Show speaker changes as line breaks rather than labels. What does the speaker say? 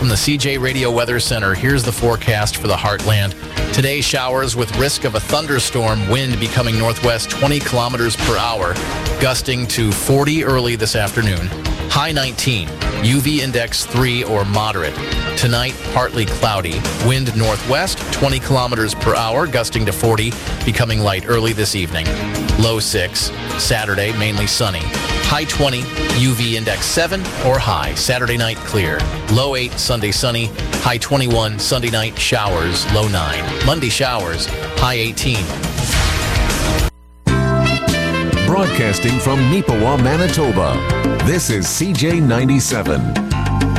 From the CJ Radio Weather Center, here's the forecast for the Heartland. Today, showers with risk of a thunderstorm, wind becoming northwest 20 kilometers per hour, gusting to 40 early this afternoon. High 19, UV index 3 or moderate. Tonight, partly cloudy, wind northwest 20 kilometers per hour, gusting to 40, becoming light early this evening. Low 6, Saturday, mainly sunny. High 20, UV index 7 or high. Saturday night, clear. Low 8, Sunday sunny. High 21, Sunday night, showers. Low 9. Monday, showers. High 18.
Broadcasting from Neepawa, Manitoba, this is CJ 97.